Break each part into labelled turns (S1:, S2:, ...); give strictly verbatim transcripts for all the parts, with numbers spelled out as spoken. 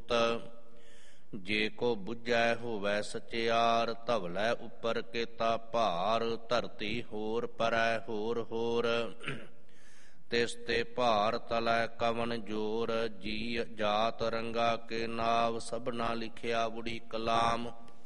S1: ਜੋਤ। ਜੇ ਕੋ ਬੁਝੈ ਹੋਵੈ ਸਚਿਆਰ, ਧਵਲੈ ਉੱਪਰ ਕੇਤਾ ਭਾਰ। ਧਰਤੀ ਹੋਰ ਪਰੈ ਹੋਰ ਹੋਰ, ਤਿਸ ਤੇ ਭਾਰ ਤਲੈ ਕਵਨ ਜੋਰ। ਜੀ ਜਾਤ ਰੰਗਾ ਕੇ ਨਾਵ, ਸਭਨਾ ਲਿਖਿਆ ਬੁੜੀ ਕਲਾਮ।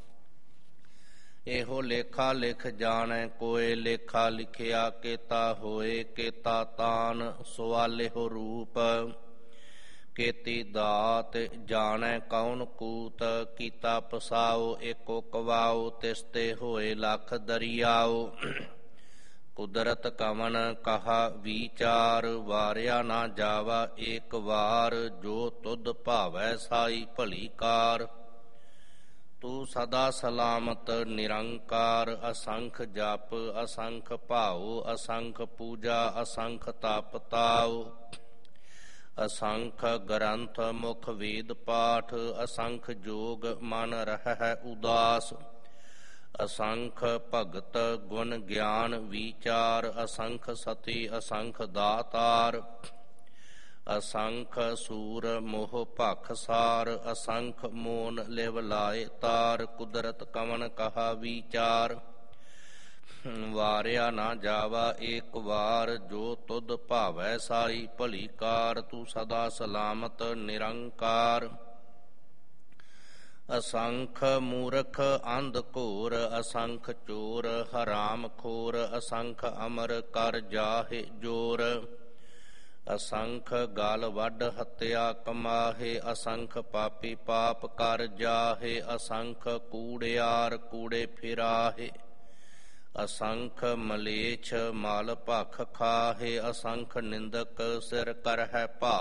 S1: ਇਹੋ ਲੇਖਾ ਲਿਖ ਜਾਣੈ ਕੋਇ, ਲੇਖਾ ਲਿਖਿਆ ਕੇਤਾ ਹੋਏ। ਕੇਤਾ ਤਾਨ ਸਵਾਲਿਹੋ ਰੂਪ, ਕੇਤੀ ਦਾਤ ਜਾਣੈ ਕੌਣ ਕੂਤ। ਕੀਤਾ ਪਸਾਓ ਏਕੋ ਕਵਾਓ, ਤਿਸ ਤੇ ਹੋਏ ਲੱਖ ਦਰਿਆਓ। ਕੁਦਰਤ ਕਵਨ ਕਹਾ ਵੀਚਾਰ, ਵਾਰਿਆ ਨਾ ਜਾਵਾ ਏਕ ਵਾਰ। ਜੋ ਤੁਧ ਭਾਵੈ ਸਾਈ ਭਲੀ ਕਾਰ, ਤੂੰ ਸਦਾ ਸਲਾਮਤ ਨਿਰੰਕਾਰ। ਅਸੰਖ ਜਪ ਅਸੰਖ ਭਾਉ, ਅਸੰਖ ਪੂਜਾ ਅਸੰਖ ਤਪ ਤਾਉ। ਅਸੰਖ ਗ੍ਰੰਥ ਮੁਖ ਵੇਦ ਪਾਠ, ਅਸੰਖ ਜੋਗ ਮਨ ਰਹਿ ਉਦਾਸ। ਅਸੰਖ ਭਗਤ ਗੁਣ ਗਿਆਨ ਵੀਚਾਰ, ਅਸੰਖ ਸਤੀ ਅਸੰਖ ਦਾਤਾਰ। ਅਸੰਖ ਸੂਰ ਮੋਹ ਭਖ ਸਾਰ, ਅਸੰਖ ਮੋਨ ਲਿਵ ਲਾਏ ਤਾਰ। ਕੁਦਰਤ ਕਵਨ ਕਹਾ ਵੀਚਾਰ, ਵਾਰਿਆ ਨਾ ਜਾਵਾ ਏਕ ਵਾਰ। ਜੋ ਤੁਧ ਭਾਵੈ ਸਾਈ ਭਲੀ ਕਾਰ, ਤੂੰ ਸਦਾ ਸਲਾਮਤ ਨਿਰੰਕਾਰ। ਅਸੰਖ ਮੂਰਖ ਅੰਧ ਘੋਰ, ਅਸੰਖ ਚੋਰ ਹਰਾਮ ਖੋਰ। ਅਸੰਖ ਅਮਰ ਕਰ ਜਾਹੇ ਜੋਰ, ਅਸੰਖ ਗਲ ਵੱਢ ਹੱਤਿਆ ਕਮਾਹੇ। ਅਸੰਖ ਪਾਪੀ ਪਾਪ ਕਰ ਜਾਹੇ, ਅਸੰਖ ਕੂੜਿਆਰ ਕੂੜੇ ਫਿਰਾਹੇ। ਅਸੰਖ ਮਲੇਛ ਮਲ ਭਖ ਖਾਹੇ, ਅਸੰਖ ਨਿੰਦਕ ਸਿਰ ਕਰਹਿ ਭਾ।